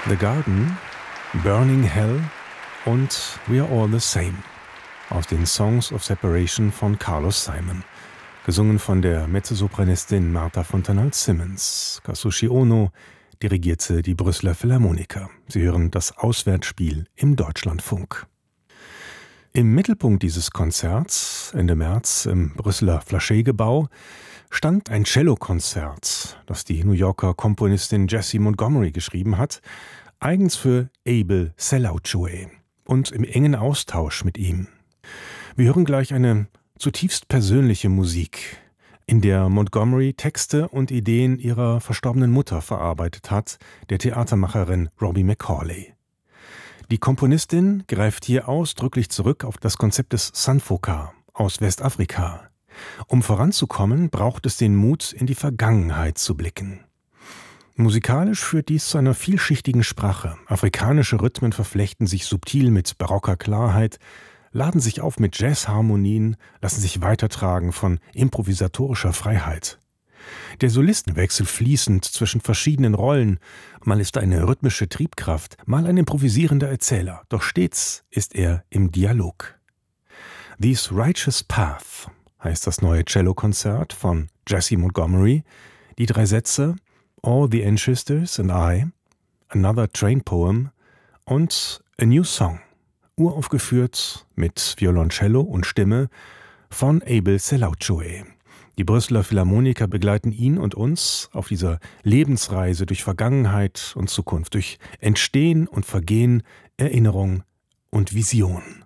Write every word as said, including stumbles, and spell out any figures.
The Garden, Burning Hell und We Are All the Same aus den Songs of Separation von Carlos Simon, gesungen von der Mezzosopranistin Martha Fontanals-Simmons. Kazushi Ono dirigierte die Brüsseler Philharmoniker. Sie hören das Auswärtsspiel im Deutschlandfunk. Im Mittelpunkt dieses Konzerts, Ende März im Brüsseler Flachet-Gebau, stand ein Cellokonzert, das die New Yorker Komponistin Jessie Montgomery geschrieben hat, eigens für Abel Selauchoe und im engen Austausch mit ihm. Wir hören gleich eine zutiefst persönliche Musik, in der Montgomery Texte und Ideen ihrer verstorbenen Mutter verarbeitet hat, der Theatermacherin Robbie Macaulay. Die Komponistin greift hier ausdrücklich zurück auf das Konzept des Sanfoka aus Westafrika. Um voranzukommen, braucht es den Mut, in die Vergangenheit zu blicken. Musikalisch führt dies zu einer vielschichtigen Sprache. Afrikanische Rhythmen verflechten sich subtil mit barocker Klarheit, laden sich auf mit Jazzharmonien, lassen sich weitertragen von improvisatorischer Freiheit. Der Solist wechselt fließend zwischen verschiedenen Rollen. Mal ist er eine rhythmische Triebkraft, mal ein improvisierender Erzähler. Doch stets ist er im Dialog. This Righteous Path heißt das neue Cellokonzert von Jessie Montgomery. Die drei Sätze All the Ancestors and I, Another Train Poem und A New Song, uraufgeführt mit Violoncello und Stimme von Abel Selauchoe. Die Brüsseler Philharmoniker begleiten ihn und uns auf dieser Lebensreise durch Vergangenheit und Zukunft, durch Entstehen und Vergehen, Erinnerung und Vision.